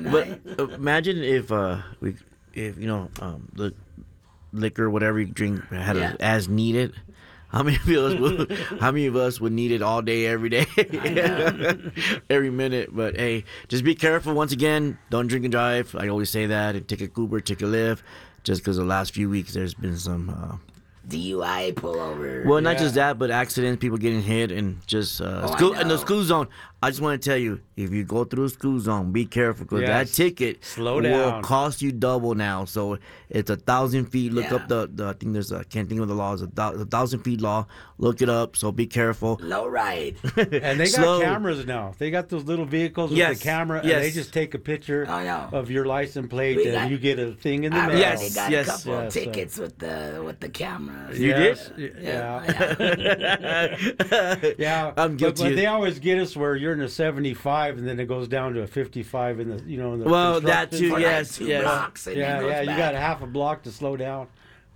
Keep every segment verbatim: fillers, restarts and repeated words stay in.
night. But uh, imagine if uh we if you know um the liquor whatever you drink had Yeah. a, as needed. How many of us would, how many of us would need it all day, every day, every minute? But hey, just be careful. Once again, don't drink and drive. I always say that. And take a Uber, take a Lyft. Just because the last few weeks there's been some. Uh, D U I pullover. well, not Yeah. just that, but accidents, people getting hit, and just uh, Oh, I school in the know. school zone. I just want to tell you, if you go through a school zone, be careful because Yes. that ticket Slow will down. cost you double now. So it's a thousand feet. Look Yeah. up the, the I think there's a, I can't think of the law. It's a, thou- a thousand feet law. Look it up. So be careful. Low ride. And they got Slow. cameras now. They got those little vehicles with Yes, the camera, and yes. they just take a picture Oh, yeah. of your license plate, We and got- you get a thing in the I mail. Yes, already got yes, a couple yes, of so- tickets with the with the cameras. You Yes, did? y- Yeah. Yeah. Yeah, I'm but- guilty. But, they always get us where you're in a seventy-five, and then it goes down to a fifty-five in the, you know, in the Well, that construction. too, For yes, like two yes. blocks and Yeah, then goes yeah, you back. got half a block to slow down.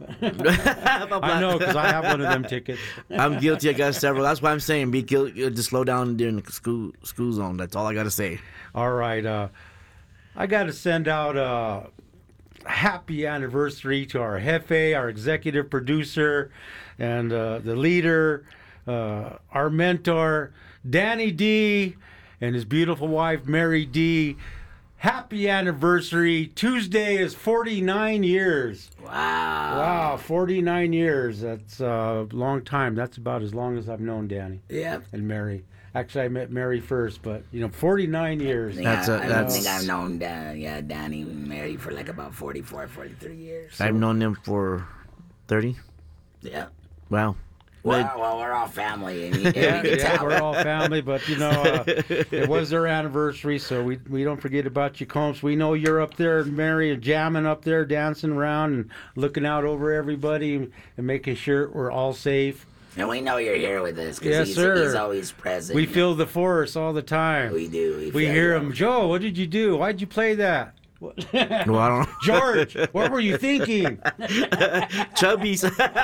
I I know because I have one of them tickets. I'm guilty. I got several. That's why I'm saying be guilty. uh, Just slow down during the school school zone. That's all I gotta say. All right, uh, I got to send out a happy anniversary to our Jefe, our executive producer, and uh, the leader, uh, our mentor, Danny D, and his beautiful wife, Mary D. Happy anniversary. Tuesday is forty-nine years. Wow. Wow, forty-nine years. That's a long time. That's about as long as I've known Danny Yep. and Mary. Actually, I met Mary first, but, you know, forty-nine years. I think, That's I, a- I that's- think I've known Dan, yeah, Danny and Mary for like about forty-four, forty-three years. I've known them for thirty. Yeah. Wow. Well, well, we're all family. And you, and Yeah, you can yeah, tell. we're all family, but you know, uh, it was their anniversary, so we we don't forget about you, Combs. We know you're up there, Mary, jamming up there, dancing around and looking out over everybody and, and making sure we're all safe. And we know you're here with us because Yes, he's, sir. he's always present. We feel the force all the time. We do. We, We feel hear you. him, Joe. What did you do? Why'd you play that? Well, I don't know. George, what were you thinking? Chubbies.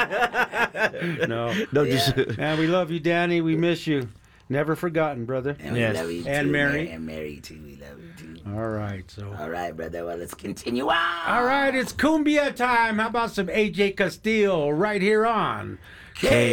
No, no, Yeah. just man, we love you, Danny. We miss you. Never forgotten, brother. And we Yes. love you too. And Mary. And Mary too. We love you too. All right, so. All right, brother. Well, let's continue on. All right, it's cumbia time. How about some A J Castillo right here on K